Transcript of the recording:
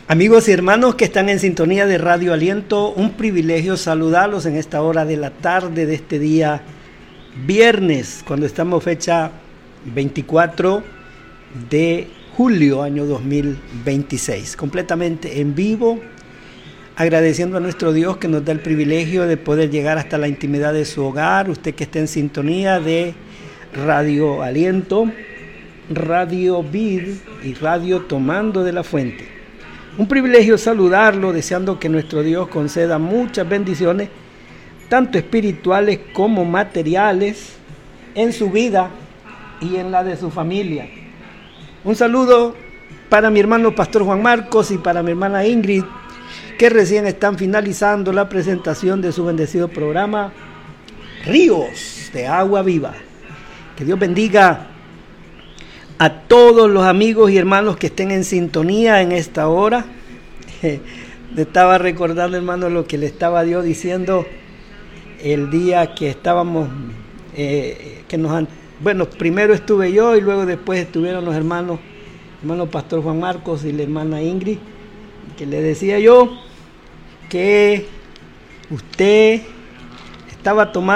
Amigos y hermanos que están en sintonía de Radio Aliento, un privilegio saludarlos en esta hora de la tarde de este día viernes, cuando estamos fecha 24 de julio, año 2026, completamente en vivo, agradeciendo a nuestro Dios que nos da el privilegio de poder llegar hasta la intimidad de su hogar. Usted que está en sintonía de Radio Aliento, Radio Vid y Radio Tomando de la Fuente. Un privilegio saludarlo, deseando que nuestro Dios conceda muchas bendiciones, tanto espirituales como materiales, en su vida y en la de su familia. Un saludo para mi hermano Pastor Juan Marcos y para mi hermana Ingrid, que recién están finalizando la presentación de su bendecido programa Ríos de Agua Viva. Que Dios bendiga a todos los amigos y hermanos que estén en sintonía en esta hora. Le estaba recordando, hermano, lo que le estaba yo diciendo el día que estábamos, primero estuve yo y luego después estuvieron los hermano Pastor Juan Marcos y la hermana Ingrid, que le decía yo que usted estaba tomando